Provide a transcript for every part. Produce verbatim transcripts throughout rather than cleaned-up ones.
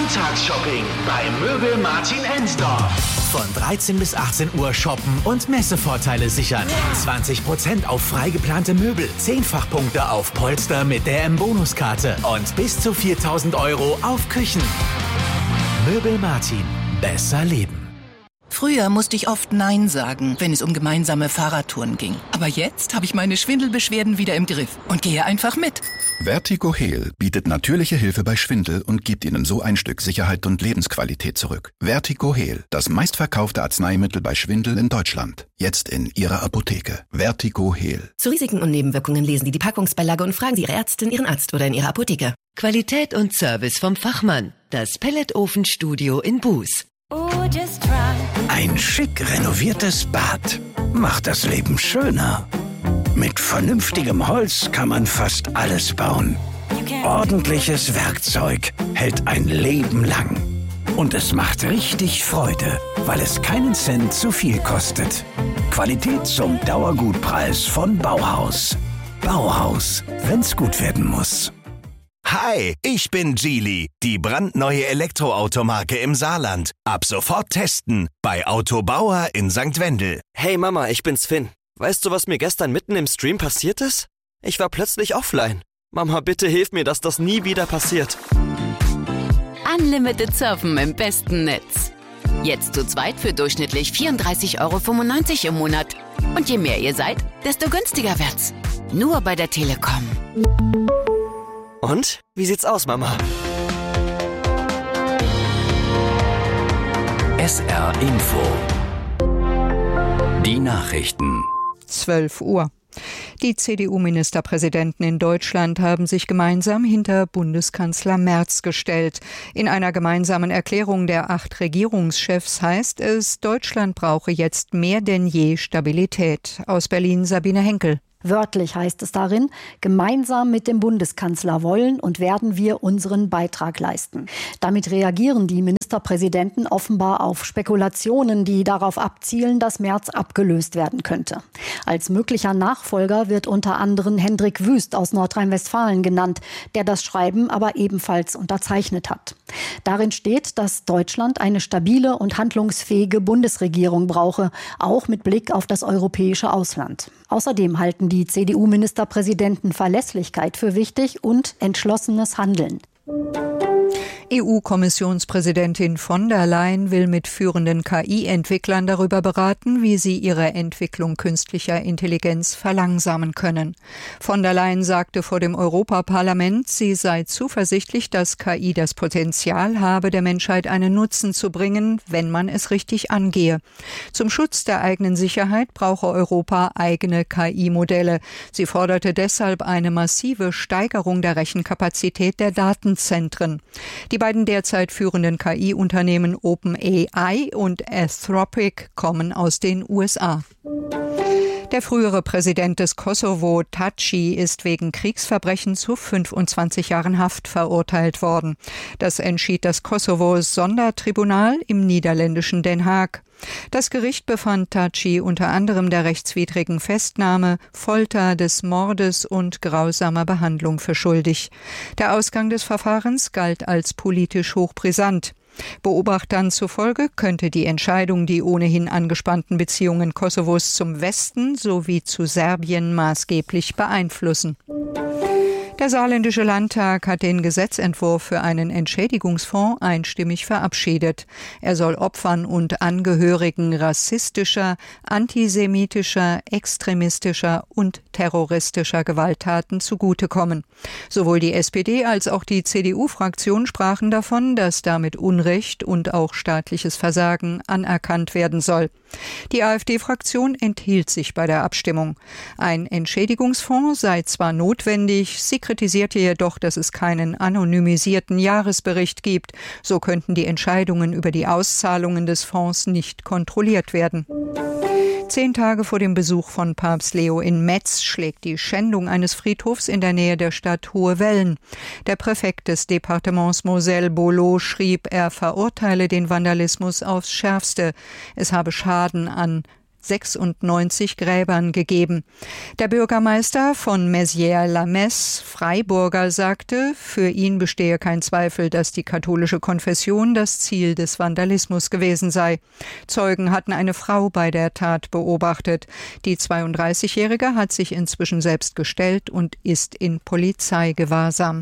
Montagsshopping bei Möbel Martin Ensdorf. Von dreizehn bis achtzehn Uhr shoppen und Messevorteile sichern. zwanzig Prozent auf frei geplante Möbel, zehn-Fachpunkte auf Polster mit der M-Bonuskarte und bis zu viertausend Euro auf Küchen. Möbel Martin. Besser leben. Früher musste ich oft Nein sagen, wenn es um gemeinsame Fahrradtouren ging. Aber jetzt habe ich meine Schwindelbeschwerden wieder im Griff und gehe einfach mit. Vertigo Heal bietet natürliche Hilfe bei Schwindel und gibt Ihnen so ein Stück Sicherheit und Lebensqualität zurück. Vertigo Heal, das meistverkaufte Arzneimittel bei Schwindel in Deutschland. Jetzt in Ihrer Apotheke. Vertigo Heal. Zu Risiken und Nebenwirkungen lesen Sie die Packungsbeilage und fragen Sie Ihre Ärztin, Ihren Arzt oder in Ihrer Apotheke. Qualität und Service vom Fachmann. Das Pelletofenstudio in Buß. Ein schick renoviertes Bad macht das Leben schöner. Mit vernünftigem Holz kann man fast alles bauen. Ordentliches Werkzeug hält ein Leben lang. Und es macht richtig Freude, weil es keinen Cent zu viel kostet. Qualität zum Dauergutpreis von Bauhaus. Bauhaus, wenn's gut werden muss. Hi, ich bin Geely, die brandneue Elektroautomarke im Saarland. Ab sofort testen bei Autobauer in Sankt Wendel. Hey Mama, ich bin's Finn. Weißt du, was mir gestern mitten im Stream passiert ist? Ich war plötzlich offline. Mama, bitte hilf mir, dass das nie wieder passiert. Unlimited Surfen im besten Netz. Jetzt zu zweit für durchschnittlich vierunddreißig Euro fünfundneunzig im Monat. Und je mehr ihr seid, desto günstiger wird's. Nur bei der Telekom. Und? Wie sieht's aus, Mama? S R Info. Die Nachrichten. zwölf Uhr. Die C D U-Ministerpräsidenten in Deutschland haben sich gemeinsam hinter Bundeskanzler Merz gestellt. In einer gemeinsamen Erklärung der acht Regierungschefs heißt es, Deutschland brauche jetzt mehr denn je Stabilität. Aus Berlin Sabine Henkel. Wörtlich heißt es darin, gemeinsam mit dem Bundeskanzler wollen und werden wir unseren Beitrag leisten. Damit reagieren die Ministerpräsidenten offenbar auf Spekulationen, die darauf abzielen, dass Merz abgelöst werden könnte. Als möglicher Nachfolger wird unter anderem Hendrik Wüst aus Nordrhein-Westfalen genannt, der das Schreiben aber ebenfalls unterzeichnet hat. Darin steht, dass Deutschland eine stabile und handlungsfähige Bundesregierung brauche, auch mit Blick auf das europäische Ausland. Außerdem halten die C D U-Ministerpräsidenten Verlässlichkeit für wichtig und entschlossenes Handeln. E U-Kommissionspräsidentin von der Leyen will mit führenden K I-Entwicklern darüber beraten, wie sie ihre Entwicklung künstlicher Intelligenz verlangsamen können. Von der Leyen sagte vor dem Europaparlament, sie sei zuversichtlich, dass K I das Potenzial habe, der Menschheit einen Nutzen zu bringen, wenn man es richtig angehe. Zum Schutz der eigenen Sicherheit brauche Europa eigene K I-Modelle. Sie forderte deshalb eine massive Steigerung der Rechenkapazität der Datenzentren. Die beiden derzeit führenden K I-Unternehmen OpenAI und Anthropic kommen aus den U S A. Der frühere Präsident des Kosovo, Thaçi, ist wegen Kriegsverbrechen zu fünfundzwanzig Jahren Haft verurteilt worden. Das entschied das Kosovos Sondertribunal im niederländischen Den Haag. Das Gericht befand Thaçi unter anderem der rechtswidrigen Festnahme, Folter, des Mordes und grausamer Behandlung für schuldig. Der Ausgang des Verfahrens galt als politisch hochbrisant. Beobachtern zufolge könnte die Entscheidung die ohnehin angespannten Beziehungen Kosovos zum Westen sowie zu Serbien maßgeblich beeinflussen. Der saarländische Landtag hat den Gesetzentwurf für einen Entschädigungsfonds einstimmig verabschiedet. Er soll Opfern und Angehörigen rassistischer, antisemitischer, extremistischer und terroristischer Gewalttaten zugutekommen. Sowohl die S P D als auch die C D U-Fraktion sprachen davon, dass damit Unrecht und auch staatliches Versagen anerkannt werden soll. Die AfD-Fraktion enthielt sich bei der Abstimmung. Ein Entschädigungsfonds sei zwar notwendig, sie kritisierte jedoch, dass es keinen anonymisierten Jahresbericht gibt. So könnten die Entscheidungen über die Auszahlungen des Fonds nicht kontrolliert werden. Zehn Tage vor dem Besuch von Papst Leo in Metz schlägt die Schändung eines Friedhofs in der Nähe der Stadt Hohe Wellen. Der Präfekt des Departements Moselle, Bolo, schrieb, er verurteile den Vandalismus aufs Schärfste. Es habe Schaden an sechsundneunzig Gräbern gegeben. Der Bürgermeister von Mézières-la-Messe, Freiburger, sagte, für ihn bestehe kein Zweifel, dass die katholische Konfession das Ziel des Vandalismus gewesen sei. Zeugen hatten eine Frau bei der Tat beobachtet. Die zweiunddreißigjährige hat sich inzwischen selbst gestellt und ist in Polizeigewahrsam.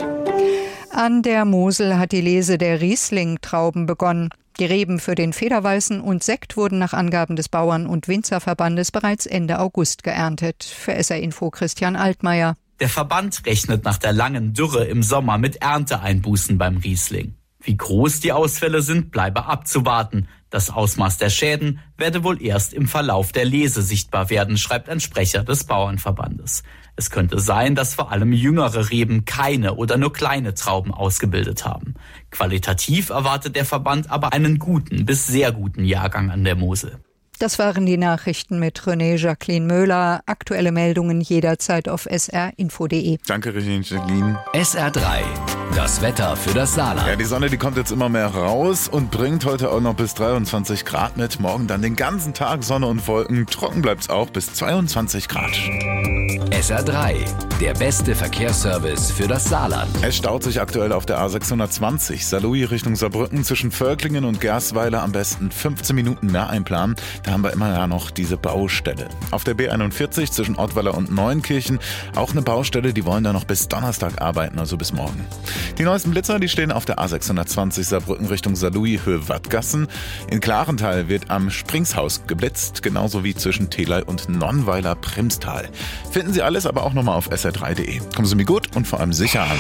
An der Mosel hat die Lese der Riesling-Trauben begonnen. Die Reben für den Federweißen und Sekt wurden nach Angaben des Bauern- und Winzerverbandes bereits Ende August geerntet. Für S R Info Christian Altmaier. Der Verband rechnet nach der langen Dürre im Sommer mit Ernteeinbußen beim Riesling. Wie groß die Ausfälle sind, bleibe abzuwarten. Das Ausmaß der Schäden werde wohl erst im Verlauf der Lese sichtbar werden, schreibt ein Sprecher des Bauernverbandes. Es könnte sein, dass vor allem jüngere Reben keine oder nur kleine Trauben ausgebildet haben. Qualitativ erwartet der Verband aber einen guten bis sehr guten Jahrgang an der Mosel. Das waren die Nachrichten mit René Jacqueline Möhler. Aktuelle Meldungen jederzeit auf s r info punkt d e. Danke, René Jacqueline. S R drei, das Wetter für das Saarland. Ja, die Sonne, die kommt jetzt immer mehr raus und bringt heute auch noch bis dreiundzwanzig Grad mit. Morgen dann den ganzen Tag Sonne und Wolken. Trocken bleibt's auch bis zweiundzwanzig Grad. S R drei, der beste Verkehrsservice für das Saarland. Es staut sich aktuell auf der A sechshundertzwanzig Saarlouis Richtung Saarbrücken zwischen Völklingen und Gersweiler. Am besten fünfzehn Minuten mehr einplanen. Da haben wir immer ja noch diese Baustelle. Auf der B einundvierzig zwischen Ottweiler und Neuenkirchen auch eine Baustelle. Die wollen da noch bis Donnerstag arbeiten, also bis morgen. Die neuesten Blitzer, die stehen auf der A sechshundertzwanzig Saarbrücken Richtung Saarlouis Höhe Wattgassen. In Klarental wird am Springshaus geblitzt, genauso wie zwischen Telei und Nonnweiler Primstal. Finden Sie alles aber auch nochmal auf s r drei punkt d e. Kommen Sie mir gut und vor allem sicher an.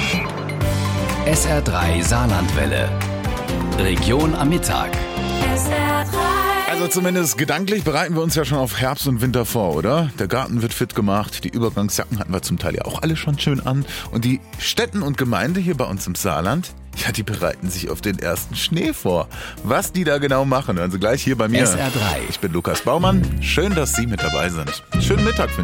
S R drei Saarlandwelle. Region am Mittag. S R drei. Also zumindest gedanklich bereiten wir uns ja schon auf Herbst und Winter vor, oder? Der Garten wird fit gemacht, die Übergangsjacken hatten wir zum Teil ja auch alle schon schön an. Und die Städten und Gemeinde hier bei uns im Saarland, ja, die bereiten sich auf den ersten Schnee vor. Was die da genau machen, also gleich hier bei mir. S R drei. Ich bin Lukas Baumann, schön, dass Sie mit dabei sind. Schönen Mittag wünsche ich.